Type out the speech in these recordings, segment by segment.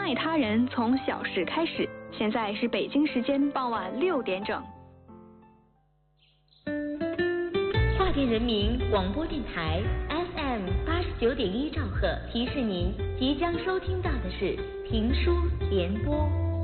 爱他人从小事开始。现在是北京时间傍晚6点整。 华电人民广播电台 FM 89.1兆赫提示您，即将收听到的是评书联播。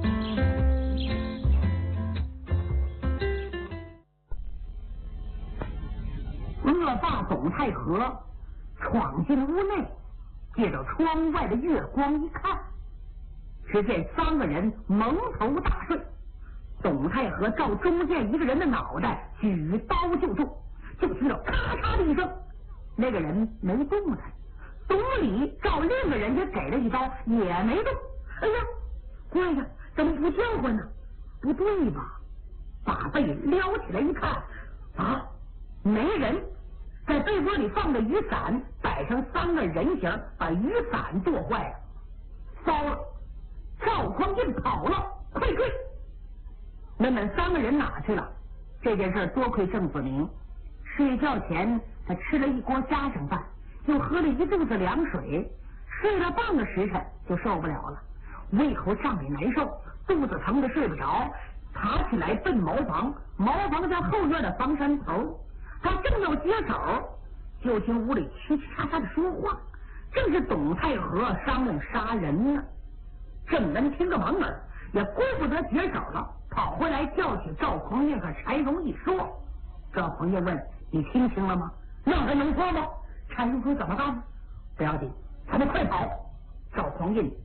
恶霸董太和闯进屋内，借着窗外的月光一看，只见3个人蒙头大睡。董太和照中间一个人的脑袋举刀就中，就听到咔嚓的一声，那个人没动弹。董理照另一个人也给了一刀，也没动。哎呀，怪呀，怎么不叫唤呢？不对吧？把被撩起来一看，啊，没人。在被窝里放的雨伞摆成3个人形，把雨伞剁坏了。糟了，赵匡胤跑了，快追！问问3个人哪去了？这件事多亏郑子明，睡觉前他吃了一锅家常饭，又喝了一肚子凉水，睡了半个时辰就受不了了，胃口胀得难受，肚子疼得睡不着，爬起来奔茅房。茅房在后院的房山头，他正要接手，就听屋里嘁嘁喳喳的说话，正是董太和商量杀人呢。郑文听个蒙耳，也顾不得接手了，跑回来叫起赵匡胤和柴荣一说。赵匡胤问：“你听清了吗？那还能说吗？”柴荣说：“怎么办？不要紧，咱们快跑。”赵匡胤